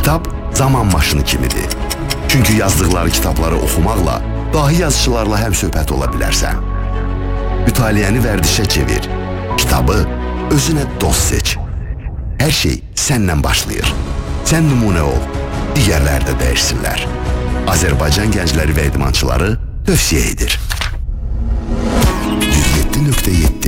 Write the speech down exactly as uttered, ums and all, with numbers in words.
Kitab zaman maşını kimidir. Çünki yazdıqları kitabları oxumaqla dahi yazıçılarla həm söhbət ola bilərsən. Mütaliyəni vərdişə çevir. Kitabı özünə dost seç. Hər şey səndən başlayır. Sən nümunə ol, digərlər də dəyişsinlər. Azərbaycan gəncləri və idmançıları tövsiyə edir. yüz yeddi nöqtə yeddi